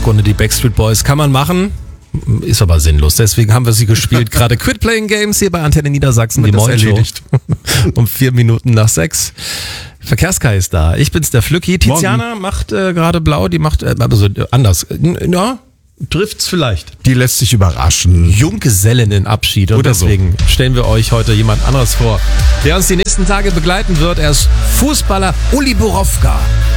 Tag ohne die Backstreet Boys. Kann man machen, ist aber sinnlos. Deswegen haben wir sie gespielt. Gerade Quit Playing Games hier bei Antenne Niedersachsen. Die Morgenshow um 4:06. Verkehrskai ist da. Ich bin's, der Flücki. Tiziana macht gerade blau. Die macht also anders. Ja, trifft's vielleicht. Die lässt sich überraschen. Junggesellinnenabschied. Und Oder deswegen stellen wir euch heute jemand anderes vor, der uns die nächsten Tage begleiten wird. Er ist Fußballer Uli Borowka.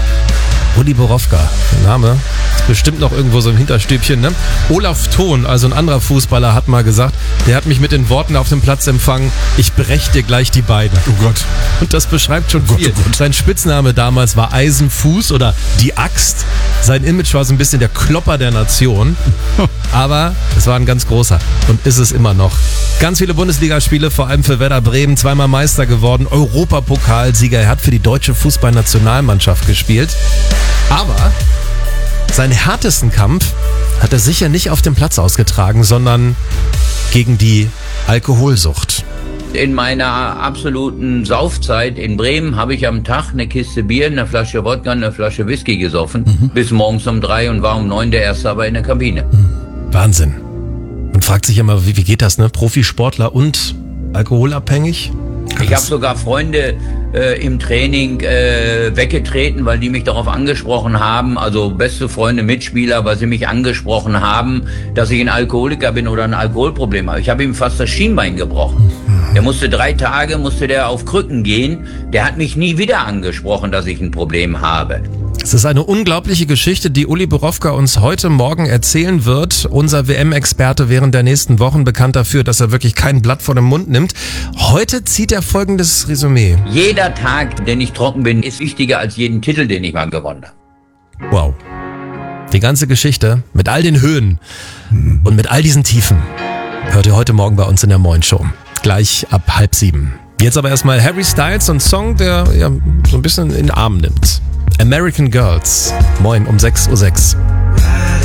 Uli Borowka, der Name ist bestimmt noch irgendwo so im Hinterstübchen, ne? Olaf Thon, also ein anderer Fußballer, hat mal gesagt, der hat mich mit den Worten auf dem Platz empfangen, ich brech dir gleich die Beine. Oh Gott. Und das beschreibt schon viel. Oh Gott. Sein Spitzname damals war Eisenfuß oder die Axt. Sein Image war so ein bisschen der Klopper der Nation. Aber es war ein ganz großer und ist es immer noch. Ganz viele Bundesligaspiele, vor allem für Werder Bremen, zweimal Meister geworden, Europapokalsieger. Er hat für die deutsche Fußballnationalmannschaft gespielt. Aber seinen härtesten Kampf hat er sicher nicht auf dem Platz ausgetragen, sondern gegen die Alkoholsucht. In meiner absoluten Saufzeit in Bremen habe ich am Tag eine Kiste Bier, eine Flasche Wodka, eine Flasche Whisky gesoffen. Bis morgens um 3 und war um 9 der Erste aber in der Kabine. Wahnsinn. Man fragt sich immer, wie geht das, ne? Profisportler und alkoholabhängig? Ich habe sogar Freunde im Training weggetreten, weil die mich darauf angesprochen haben, also beste Freunde, Mitspieler, weil sie mich angesprochen haben, dass ich ein Alkoholiker bin oder ein Alkoholproblem habe. Ich habe ihm fast das Schienbein gebrochen. Der musste 3 Tage auf Krücken gehen. Der hat mich nie wieder angesprochen, dass ich ein Problem habe. Es ist eine unglaubliche Geschichte, die Uli Borowka uns heute Morgen erzählen wird. Unser WM-Experte während der nächsten Wochen, bekannt dafür, dass er wirklich kein Blatt vor den Mund nimmt. Heute zieht er folgendes Resümee. Jeder Tag, den ich trocken bin, ist wichtiger als jeden Titel, den ich mal gewonnen habe. Wow. Die ganze Geschichte mit all den Höhen und mit all diesen Tiefen hört ihr heute Morgen bei uns in der Morgenshow. Gleich ab 6:30. Jetzt aber erstmal Harry Styles und Song, der ja so ein bisschen in den Arm nimmt. American Girls. Moin um 6:06 Uhr.